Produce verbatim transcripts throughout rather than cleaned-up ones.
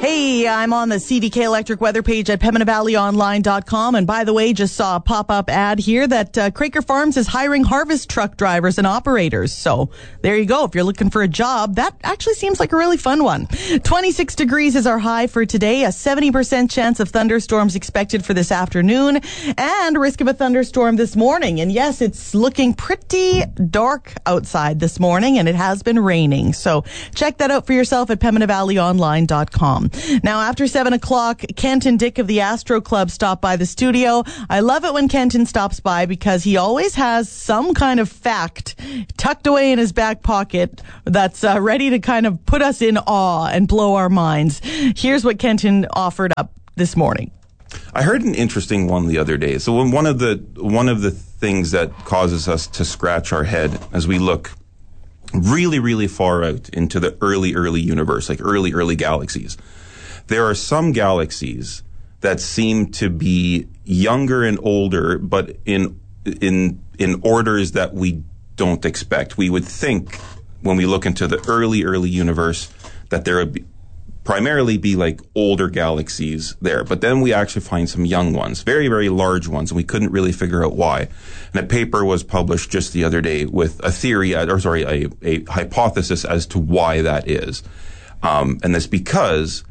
Hey, I'm on the C D K Electric weather page at Pembina Valley Online dot com. And by the way, just saw a pop-up ad here that uh, Quaker Farms is hiring harvest truck drivers and operators. So there you go. If you're looking for a job, that actually seems like a really fun one. twenty-six degrees is our high for today. A seventy percent chance of thunderstorms expected for this afternoon and risk of a thunderstorm this morning. And yes, it's looking pretty dark outside this morning and it has been raining. So check that out for yourself at Pembina Valley Online dot com. Now, after seven o'clock, Kenton Dick of the Astro Club stopped by the studio. I love it when Kenton stops by because he always has some kind of fact tucked away in his back pocket that's uh, ready to kind of put us in awe and blow our minds. Here's what Kenton offered up this morning. I heard an interesting one the other day. So when one of the one of the things that causes us to scratch our head as we look really, really far out into the early, early universe, like early, early galaxies, there are some galaxies that seem to be younger and older, but in in in orders that we don't expect. We would think when we look into the early, early universe that there would be, primarily be like older galaxies there. But then we actually find some young ones, very, very large ones, and we couldn't really figure out why. And a paper was published just the other day with a theory, or sorry, a, a hypothesis as to why that is. Um, and that's because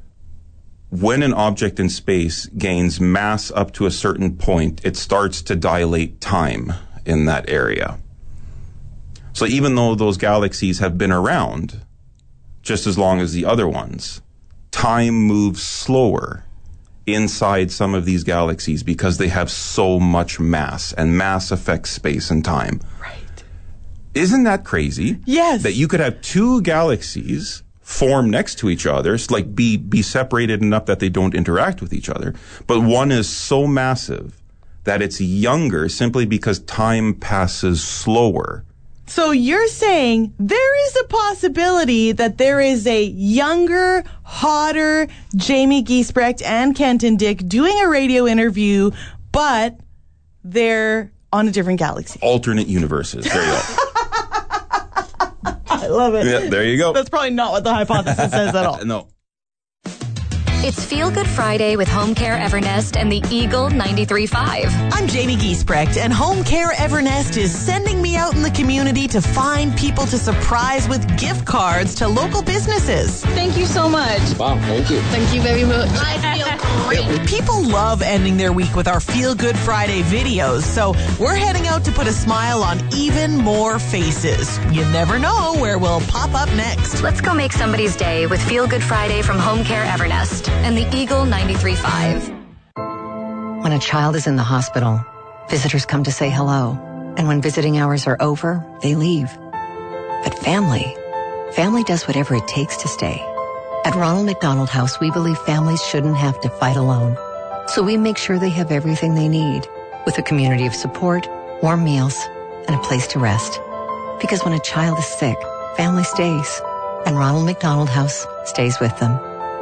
when an object in space gains mass up to a certain point, it starts to dilate time in that area. So even though those galaxies have been around just as long as the other ones, time moves slower inside some of these galaxies because they have so much mass, and mass affects space and time. Right. Isn't that crazy? Yes. That you could have two galaxies form next to each other, like be be separated enough that they don't interact with each other, but one is so massive that it's younger simply because time passes slower. So you're saying there is a possibility that there is a younger, hotter Jamie Giesbrecht and Kenton Dick doing a radio interview, but they're on a different galaxy. Alternate universes. There you go. I love it. Yeah, there you go. That's probably not what the hypothesis says at all. No. It's Feel Good Friday with Home Care Evernest and the Eagle ninety-three point five. I'm Jamie Giesbrecht, and Home Care Evernest is sending me out in the community to find people to surprise with gift cards to local businesses. Thank you so much. Wow, thank you. Thank you very much. I feel great. People love ending their week with our Feel Good Friday videos, so we're heading out to put a smile on even more faces. You never know where we'll pop up next. Let's go make somebody's day with Feel Good Friday from Home Care Evernest and the Eagle ninety-three point five. When a child is in the hospital, visitors come to say hello. And when visiting hours are over, they leave. But family, family does whatever it takes to stay. At Ronald McDonald House, we believe families shouldn't have to fight alone. So we make sure they have everything they need, with a community of support, warm meals, and a place to rest. Because when a child is sick, family stays. And Ronald McDonald House stays with them.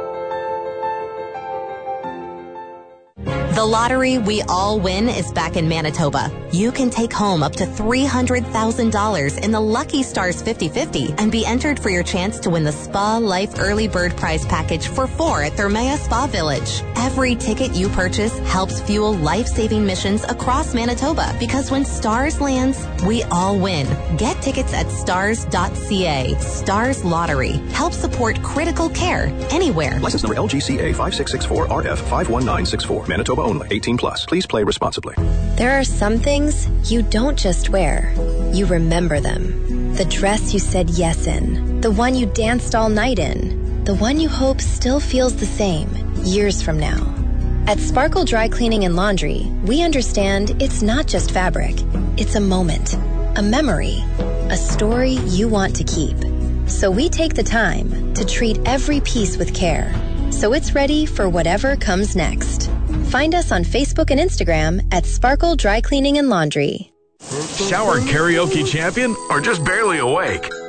The lottery we all win is back in Manitoba. You can take home up to three hundred thousand dollars in the Lucky Stars fifty fifty and be entered for your chance to win the Spa Life Early Bird Prize Package for four at Thermea Spa Village. Every ticket you purchase helps fuel life-saving missions across Manitoba, because when Stars lands, we all win. Get tickets at stars dot c a. Stars Lottery. Help support critical care anywhere. License number L G C A five six six four R F five one nine six four. Manitoba only. eighteen plus. Please play responsibly. There are some things you don't just wear. You remember them. The dress you said yes in. The one you danced all night in. The one you hope still feels the same years from now. At Sparkle Dry Cleaning and Laundry, we understand it's not just fabric. It's a moment, a memory, a story you want to keep. So we take the time to treat every piece with care, so it's ready for whatever comes next. Find us on Facebook and Instagram at Sparkle Dry Cleaning and Laundry. Shower karaoke champion or just barely awake?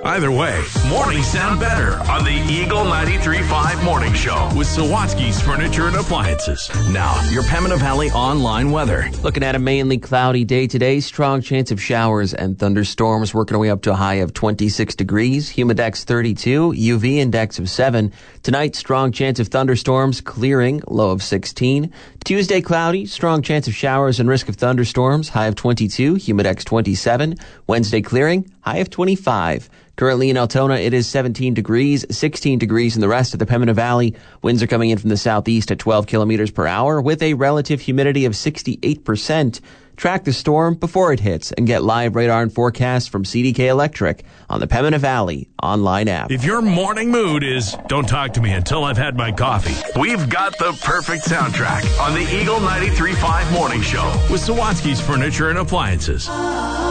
Either way, mornings sound better on the Eagle ninety-three point five Morning Show with Sawatsky's Furniture and Appliances. Now, your Pembina Valley online weather. Looking at a mainly cloudy day today, strong chance of showers and thunderstorms, working our way up to a high of twenty-six degrees, humidex thirty-two, U V index of seven. Tonight, strong chance of thunderstorms, clearing, low of sixteen. Tuesday, cloudy, strong chance of showers and risk of thunderstorms, high of twenty-two, humidex twenty-seven. Wednesday, clearing, high of twenty-five. Currently in Altona, it is seventeen degrees, sixteen degrees in the rest of the Pembina Valley. Winds are coming in from the southeast at twelve kilometers per hour with a relative humidity of sixty-eight percent. Track the storm before it hits and get live radar and forecasts from C D K Electric on the Pembina Valley online app. If your morning mood is, don't talk to me until I've had my coffee, we've got the perfect soundtrack on the Eagle ninety-three point five Morning Show with Sawatsky's Furniture and Appliances.